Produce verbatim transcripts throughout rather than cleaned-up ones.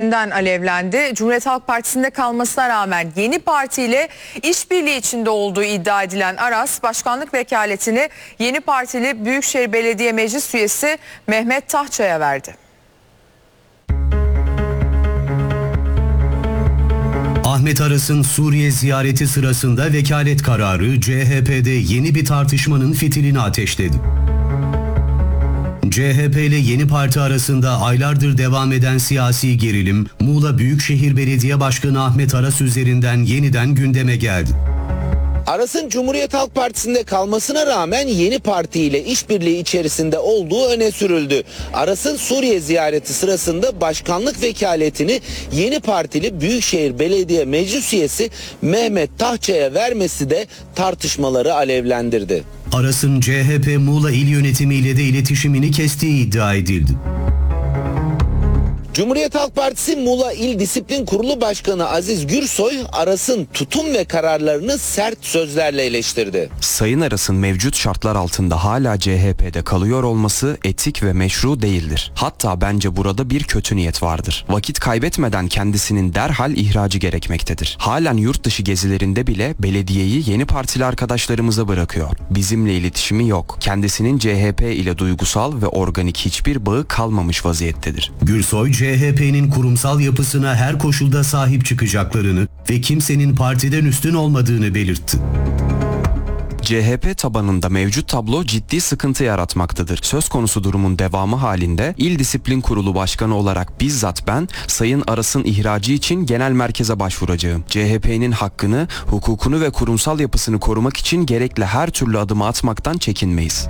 üzerinden alevlendi. Cumhuriyet Halk Partisi'nde kalmasına rağmen yeni partiyle işbirliği içinde olduğu iddia edilen Aras, başkanlık vekaletini yeni partili Büyükşehir Belediye Meclis üyesi Mehmet Tahça'ya verdi. Ahmet Aras'ın Suriye ziyareti sırasında vekalet kararı C H P'de yeni bir tartışmanın fitilini ateşledi. C H P ile yeni parti arasında aylardır devam eden siyasi gerilim, Muğla Büyükşehir Belediye Başkanı Ahmet Aras üzerinden yeniden gündeme geldi. Aras'ın Cumhuriyet Halk Partisi'nde kalmasına rağmen yeni partiyle işbirliği içerisinde olduğu öne sürüldü. Aras'ın Suriye ziyareti sırasında başkanlık vekaletini yeni partili Büyükşehir Belediye Meclis üyesi Mehmet Tahça'ya vermesi de tartışmaları alevlendirdi. Aras'ın C H P Muğla İl Yönetimi ile de iletişimini kestiği iddia edildi. Cumhuriyet Halk Partisi Muğla İl Disiplin Kurulu Başkanı Aziz Gürsoy, Aras'ın tutum ve kararlarını sert sözlerle eleştirdi. Sayın Aras'ın mevcut şartlar altında hala C H P'de kalıyor olması etik ve meşru değildir. Hatta bence burada bir kötü niyet vardır. Vakit kaybetmeden kendisinin derhal ihracı gerekmektedir. Halen yurt dışı gezilerinde bile belediyeyi yeni partili arkadaşlarımıza bırakıyor. Bizimle iletişimi yok. Kendisinin C H P ile duygusal ve organik hiçbir bağı kalmamış vaziyettedir. Gürsoy, C H P'nin kurumsal yapısına her koşulda sahip çıkacaklarını ve kimsenin partiden üstün olmadığını belirtti. C H P tabanında mevcut tablo ciddi sıkıntı yaratmaktadır. Söz konusu durumun devamı halinde İl Disiplin Kurulu Başkanı olarak bizzat ben Sayın Aras'ın ihracı için genel merkeze başvuracağım. C H P'nin hakkını, hukukunu ve kurumsal yapısını korumak için gerekli her türlü adımı atmaktan çekinmeyiz.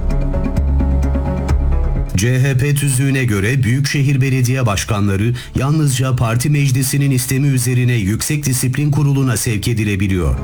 C H P tüzüğüne göre Büyükşehir Belediye Başkanları yalnızca parti meclisinin istemi üzerine Yüksek Disiplin Kurulu'na sevk edilebiliyor.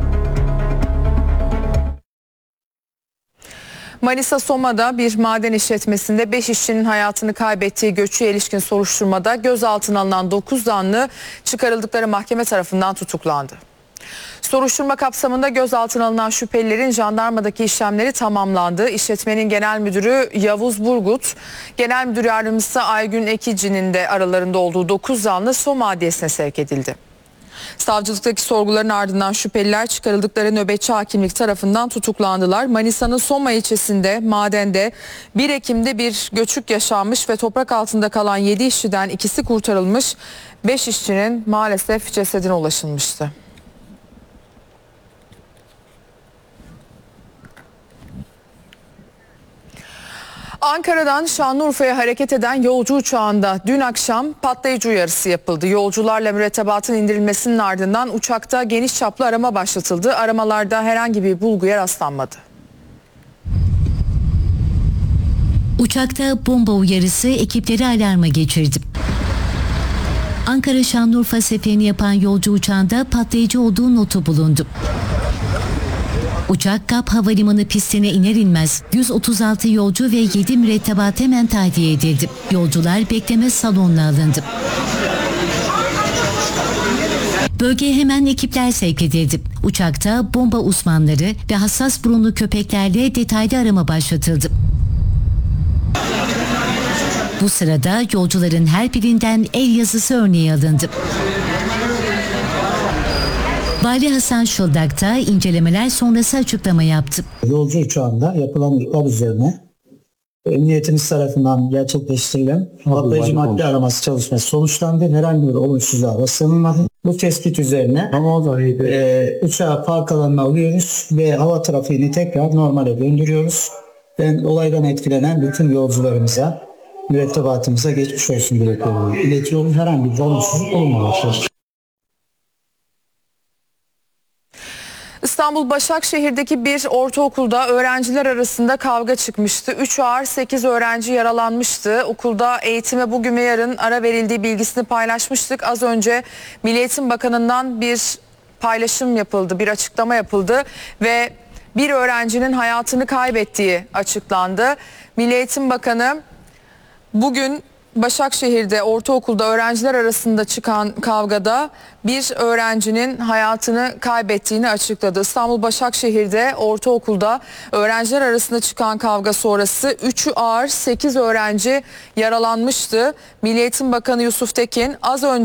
Manisa Soma'da bir maden işletmesinde beş işçinin hayatını kaybettiği göçüye ilişkin soruşturmada gözaltına alınan dokuz zanlı çıkarıldıkları mahkeme tarafından tutuklandı. Soruşturma kapsamında gözaltına alınan şüphelilerin jandarmadaki işlemleri tamamlandı. İşletmenin genel müdürü Yavuz Burgut, genel müdür yardımcısı Aygün Ekici'nin de aralarında olduğu dokuz zanlı Soma Adliyesi'ne sevk edildi. Savcılıktaki sorguların ardından şüpheliler çıkarıldıkları nöbetçi hakimlik tarafından tutuklandılar. Manisa'nın Soma ilçesinde madende bir Ekim'de bir göçük yaşanmış ve toprak altında kalan yedi işçiden ikisi kurtarılmış, beş işçinin maalesef cesedine ulaşılmıştı. Ankara'dan Şanlıurfa'ya hareket eden yolcu uçağında dün akşam patlayıcı uyarısı yapıldı. Yolcularla mürettebatın indirilmesinin ardından uçakta geniş çaplı arama başlatıldı. Aramalarda herhangi bir bulguya rastlanmadı. Uçakta bomba uyarısı ekipleri alarma geçirdi. Ankara Şanlıurfa seferini yapan yolcu uçağında patlayıcı olduğu notu bulundu. Uçak Kap Havalimanı pistine iner inmez yüz otuz altı yolcu ve yedi mürettebat hemen tahliye edildi. Yolcular bekleme salonuna alındı. Bölgeye hemen ekipler sevk edildi. Uçakta bomba uzmanları ve hassas burunlu köpeklerle detaylı arama başlatıldı. Bu sırada yolcuların her birinden el yazısı örneği alındı. Vali Hasan Şıldak da incelemeler sonrası açıklama yaptı. Yolcu uçağında yapılan ihbar üzerine emniyetimiz tarafından gerçekleştirilen patlayıcı madde araması çalışması sonuçlandı. Herhangi bir olumsuzluğa rastlanılmadı. Bu tespit üzerine e, uçağı park alanına alıyoruz ve hava trafiğini tekrar normale döndürüyoruz. Ben olaydan etkilenen bütün yolcularımıza, mürettebatımıza geçmiş olsun dileklerimi iletiyorum. Herhangi bir olumsuzluk olmamıştır. İstanbul Başakşehir'deki bir ortaokulda öğrenciler arasında kavga çıkmıştı. üç ağır sekiz öğrenci yaralanmıştı. Okulda eğitime bugün ve yarın ara verildiği bilgisini paylaşmıştık. Az önce Milli Eğitim Bakanı'ndan bir paylaşım yapıldı, bir açıklama yapıldı ve bir öğrencinin hayatını kaybettiği açıklandı. Milli Eğitim Bakanı bugün Başakşehir'de ortaokulda öğrenciler arasında çıkan kavgada bir öğrencinin hayatını kaybettiğini açıkladı. İstanbul Başakşehir'de ortaokulda öğrenciler arasında çıkan kavga sonrası üçü ağır sekiz öğrenci yaralanmıştı. Milli Eğitim Bakanı Yusuf Tekin az önce